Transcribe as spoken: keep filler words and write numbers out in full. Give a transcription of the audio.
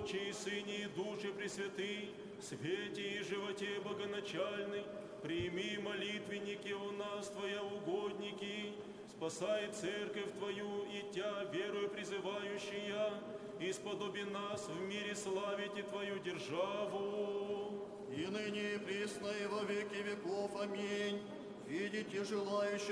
Отче и Сыне и Душе Пресвятый, свете и животе богоначальный, прими молитвенники у нас, Твоя угодники, спасай церковь Твою и Тя, верою призывающая, исподоби нас в мире славить и Твою державу. И ныне и присно и во веки веков. Аминь. Видите желающих